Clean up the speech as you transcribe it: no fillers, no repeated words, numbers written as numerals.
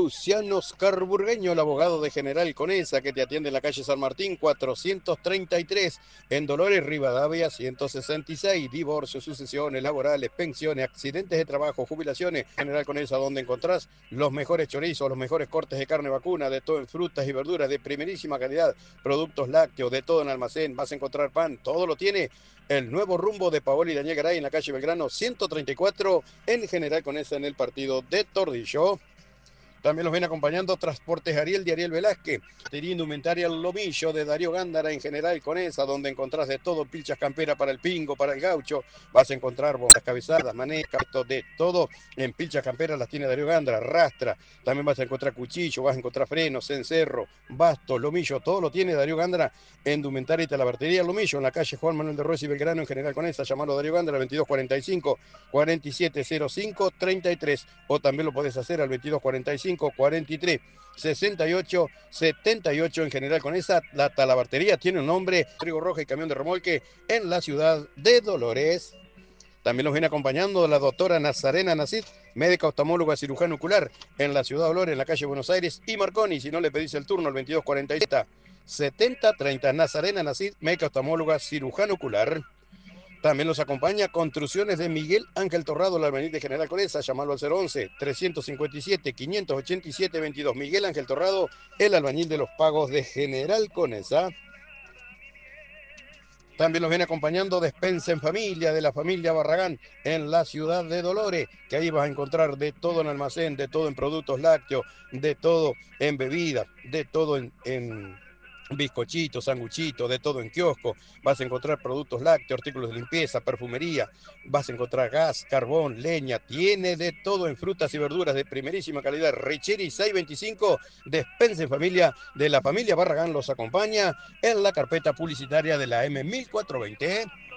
Luciano Oscar Burgueño, el abogado de General Conesa, que te atiende en la calle San Martín 433, en Dolores Rivadavia 166. Divorcios, sucesiones laborales, pensiones, accidentes de trabajo, jubilaciones. General Conesa, donde encontrás los mejores chorizos, los mejores cortes de carne vacuna, de todo en frutas y verduras de primerísima calidad, productos lácteos, de todo en almacén. Vas a encontrar pan, todo lo tiene el nuevo rumbo de Paola y Daniel Garay en la calle Belgrano 134, en General Conesa, en el partido de Tordillo. También los ven acompañando Transportes Ariel de Ariel Velázquez, indumentaria El Lomillo de Darío Gándara en General Conesa, donde encontrás de todo, pilchas campera para el pingo, para el gaucho, vas a encontrar bombas cabezadas, manecas, de todo en pilchas campera las tiene Darío Gándara, rastra, también vas a encontrar cuchillo, vas a encontrar frenos, cencerro, bastos, lomillo, todo lo tiene Darío Gándara en indumentaria y talabartería El Lomillo, en la calle Juan Manuel de Ruiz y Belgrano en General Conesa, llamalo a Darío Gándara 2245 4705 33, o también lo podés hacer al 2245 43 68 78 en General Conesa. La talabartería tiene un nombre, trigo roja y camión de remolque en la ciudad de Dolores. También los viene acompañando la doctora Nazarena Nacid, médica oftalmóloga cirujano ocular en la ciudad de Dolores, en la calle Buenos Aires y Marconi. Si no, le pedís el turno al 2247 7030. Nazarena Nacid, médica oftalmóloga cirujano ocular. También los acompaña Construcciones de Miguel Ángel Torrado, el albañil de General Conesa. Llamalo al 011-357-587-22. Miguel Ángel Torrado, el albañil de los pagos de General Conesa. También los viene acompañando Despensa en Familia, de la familia Barragán, en la ciudad de Dolores, que ahí vas a encontrar de todo en almacén, de todo en productos lácteos, de todo en bebidas, de todo en bizcochitos, sanguchitos, de todo en kiosco. Vas a encontrar productos lácteos, artículos de limpieza, perfumería, vas a encontrar gas, carbón, leña, tiene de todo en frutas y verduras de primerísima calidad. Richeri 625, Despensa en Familia, de la familia Barragán, los acompaña en la carpeta publicitaria de la M1420.